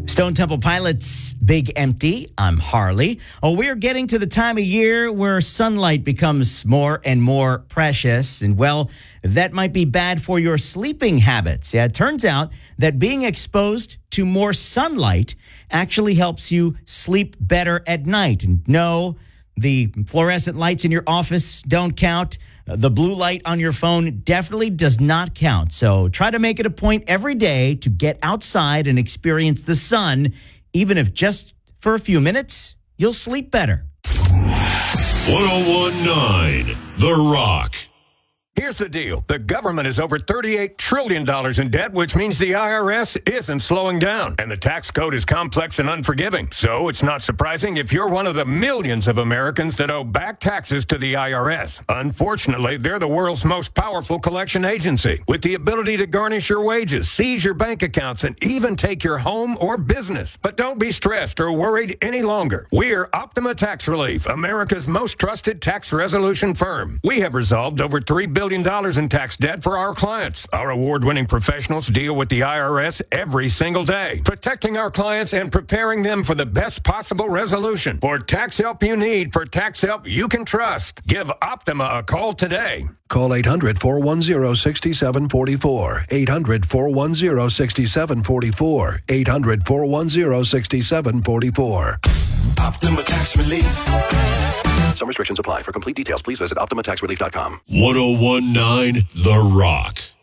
Stone Temple Pilots, Big Empty. I'm Harley. We're getting to the time of year where sunlight becomes more and more precious. And, well, that might be bad for your sleeping habits. Yeah, it turns out that being exposed to more sunlight actually helps you sleep better at night. And no, the fluorescent lights in your office don't count. The blue light on your phone definitely does not count. So try to make it a point every day to get outside and experience the sun. Even if just for a few minutes, you'll sleep better. 1019 The Rock. Here's the deal. The government is over $38 trillion in debt, which means the IRS isn't slowing down. And the tax code is complex and unforgiving. So it's not surprising if you're one of the millions of Americans that owe back taxes to the IRS. Unfortunately, they're the world's most powerful collection agency, with the ability to garnish your wages, seize your bank accounts, and even take your home or business. But don't be stressed or worried any longer. We're Optima Tax Relief, America's most trusted tax resolution firm. We have resolved over $3 billion in tax debt for our clients. Our award-winning professionals deal with the IRS every single day, protecting our clients and preparing them for the best possible resolution. For tax help you need, for tax help you can trust, give Optima a call today. Call 800-410-6744. 800-410-6744. 800-410-6744. Optima Tax Relief. Some restrictions apply. For complete details, please visit OptimaTaxRelief.com. 1019 The Rock.